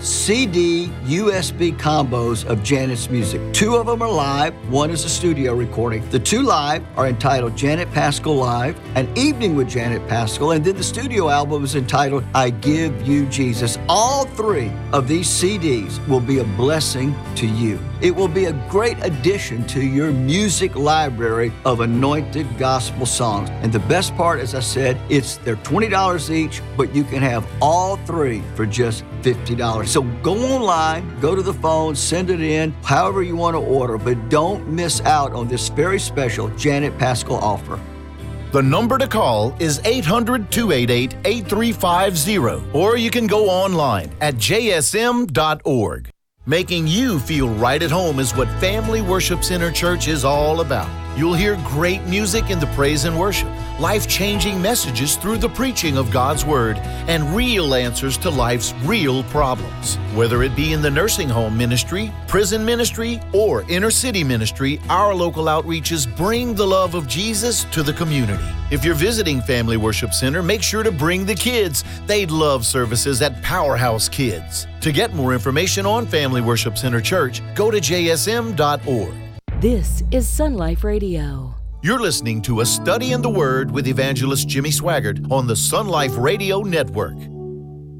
CD USB combos of Janet's music. 2 of them are live, 1 is a studio recording. The 2 live are entitled Janet Paschal Live, An Evening with Janet Paschal, and then the studio album is entitled I Give You Jesus. All 3 of these CDs will be a blessing to you. It will be a great addition to your music library of anointed gospel songs. And the best part, as I said, they're $20 each, but you can have all 3 for just $50. So go online, go to the phone, send it in, however you want to order, but don't miss out on this very special Janet Paschal offer. The number to call is 800-288-8350, or you can go online at jsm.org. Making you feel right at home is what Family Worship Center Church is all about. You'll hear great music in the praise and worship, life-changing messages through the preaching of God's Word, and real answers to life's real problems. Whether it be in the nursing home ministry, prison ministry, or inner city ministry, our local outreaches bring the love of Jesus to the community. If you're visiting Family Worship Center, make sure to bring the kids. They'd love services at Powerhouse Kids. To get more information on Family Worship Center Church, go to jsm.org. This is Sun Life Radio. You're listening to A Study in the Word with Evangelist Jimmy Swaggart on the Sun Life Radio Network.